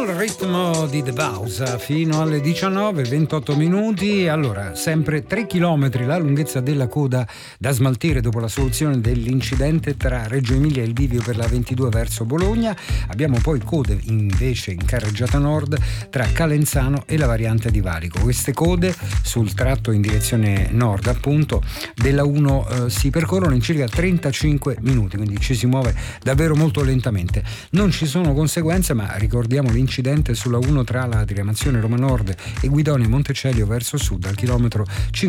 ritmo di The Bausa fino alle 19:28. Allora, sempre 3 chilometri la lunghezza della coda da smaltire dopo la soluzione dell'incidente tra Reggio Emilia e il bivio per la 22 verso Bologna. Abbiamo poi code invece in carreggiata nord tra Calenzano e la variante di Valico. Queste code sul tratto in direzione nord, appunto, della 1 si percorrono in circa 35 minuti, quindi ci si muove davvero molto lentamente. Non ci sono conseguenze, ma ricordiamo l'incidente sulla 1 tra la diramazione Roma Nord e Guidonia Montecelio verso sud al chilometro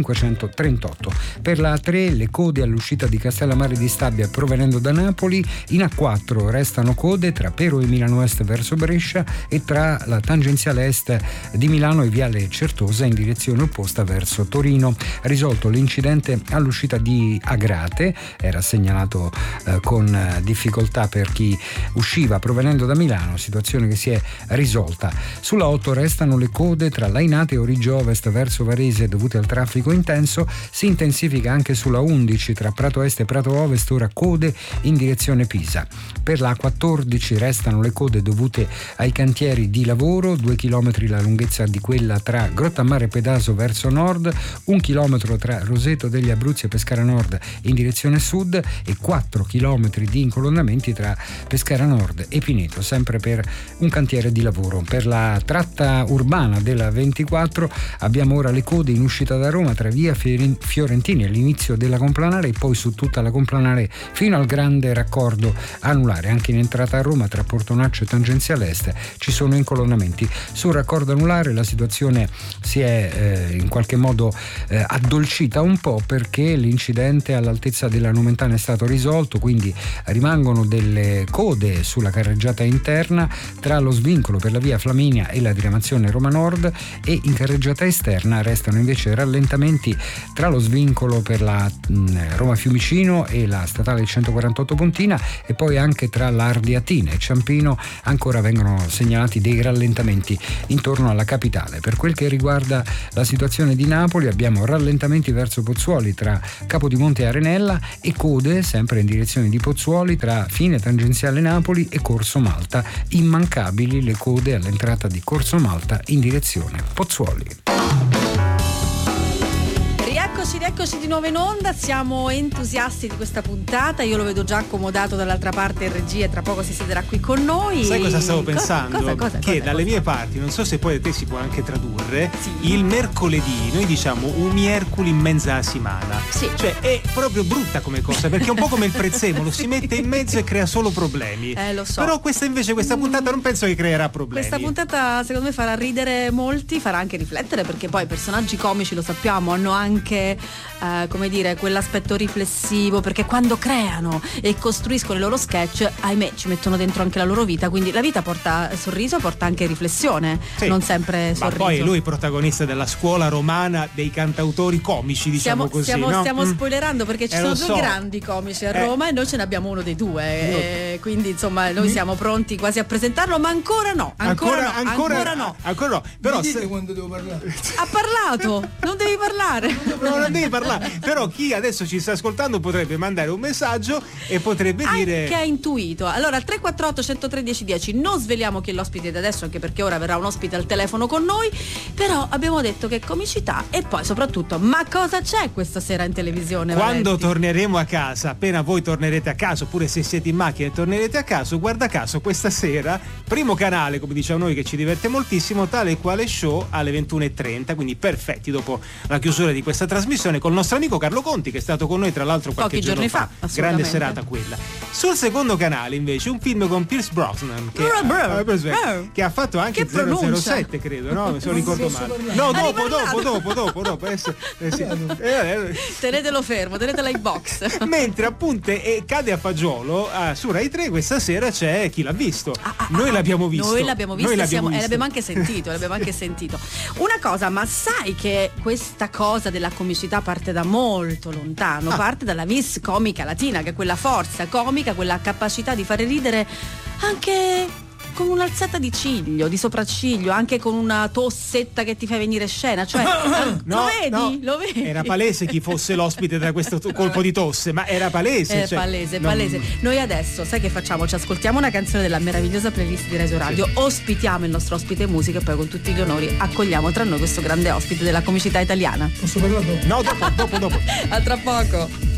538. Per la A3 le code all'uscita di Castellammare di Stabia provenendo da Napoli. In A4 restano code tra Pero e Milano Est verso Brescia e tra la tangenziale est di Milano e viale Certosa in direzione opposta verso Torino. Risolto l'incidente all'uscita di Agrate, era segnalato con difficoltà per chi usciva provenendo da Milano, situazione che si è risolta. Sulla 8 restano le code tra Lainate e Origio Ovest verso Varese dovute al traffico intenso. Si intensifica anche sulla 11 tra Prato Est e Prato Ovest, ora code in direzione Pisa. Per la 14 restano le code dovute ai cantieri di lavoro, 2 chilometri la lunghezza di quella tra Grottammare e Pedaso verso nord, 1 chilometro tra Roseto degli Abruzzi e Pescara Nord in direzione sud e 4 chilometri di incolonnamenti tra Pescara Nord e Pineto, sempre per un cantiere di lavoro. Per la tratta urbana della 24 abbiamo ora le code in uscita da Roma tra via Fiorentini all'inizio della Complanare e poi su tutta la Complanare fino al grande raccordo anulare. Anche in entrata a Roma tra Portonaccio e tangenziale est ci sono incolonnamenti. Sul raccordo anulare la situazione si è in qualche modo addolcita un po', perché l'incidente all'altezza della Nomentana è stato risolto, quindi rimangono delle code sulla carreggiata interna tra lo svincolo per la via Flaminia e la diramazione Roma Nord, e in carreggiata esterna restano invece rallentamenti tra lo svincolo per la Roma Fiumicino e la statale 148 Pontina, e poi anche tra l'Ardiatina e Ciampino ancora vengono segnalati dei rallentamenti intorno alla capitale. Per quel che riguarda la situazione di Napoli abbiamo rallentamenti verso Pozzuoli tra Capodimonte e Arenella e code sempre in direzione di Pozzuoli tra fine tangenziale Napoli e Corso Malta. Immancabili le code all'entrata di Corso Malta in direzione Pozzuoli. Rieccoci di nuovo in onda, siamo entusiasti di questa puntata. Io lo vedo già accomodato dall'altra parte in regia e tra poco si siederà qui con noi. Sai cosa stavo pensando? Che dalle mie parti, non so se poi da te si può anche tradurre, sì. Il mercoledì noi diciamo un mierculi in mezza a settimana. Sì. Cioè è proprio brutta come cosa, perché è un po' come il prezzemolo, si mette in mezzo e crea solo problemi. Lo so. Però questa puntata non penso che creerà problemi. Questa puntata secondo me farà ridere molti, farà anche riflettere, perché poi i personaggi comici, lo sappiamo, hanno anche come dire, quell'aspetto riflessivo, perché quando creano e costruiscono i loro sketch, ahimè, ci mettono dentro anche la loro vita, quindi la vita porta sorriso, porta anche riflessione, sì. Non sempre sorriso. Ma poi lui è protagonista della scuola romana dei cantautori comici, diciamo così, no? Stiamo spoilerando, perché ci sono due grandi comici a Roma e noi ce ne abbiamo uno dei due, quindi insomma noi siamo pronti quasi a presentarlo, ma ancora no. Però dite quando devo parlare. Ha parlato, non devi parlare. Non devi parlare. Però chi adesso ci sta ascoltando potrebbe mandare un messaggio e potrebbe dire che ha intuito. Allora al 348 113 10 non sveliamo chi è l'ospite da adesso, anche perché ora verrà un ospite al telefono con noi, però abbiamo detto che comicità e poi soprattutto ma cosa c'è questa sera in televisione? Quando torneremo a casa, appena voi tornerete a casa, oppure se siete in macchina e tornerete a casa, guarda caso questa sera primo canale, come diciamo noi, che ci diverte moltissimo, Tale e Quale Show alle 21:30, quindi perfetti dopo la chiusura di questa trasmissione col nostro amico Carlo Conti, che è stato con noi tra l'altro qualche giorno fa. Grande serata quella. Sul secondo canale invece un film con Pierce Brosnan che ha fatto anche 007, credo, no? Se non ricordo male. No, dopo. Tenetelo fermo, tenetela in box. Mentre appunto cade a fagiolo su Rai 3 questa sera c'è Chi l'ha visto. Noi l'abbiamo visto. Noi l'abbiamo visto e l'abbiamo anche sentito. Una cosa, ma sai che questa cosa della comicità parte da molto lontano, parte dalla vis comica latina, che è quella forza comica, quella capacità di fare ridere anche con un'alzata di ciglio, di sopracciglio, anche con una tossetta che ti fa venire scena, cioè no, lo vedi? Era palese chi fosse l'ospite da questo colpo di tosse, ma era palese. Palese. Noi adesso, sai che facciamo? Ci ascoltiamo una canzone della meravigliosa playlist di Reso Radio, ospitiamo il nostro ospite musica e poi con tutti gli onori accogliamo tra noi questo grande ospite della comicità italiana. Posso parlare dopo? No, dopo. A tra poco.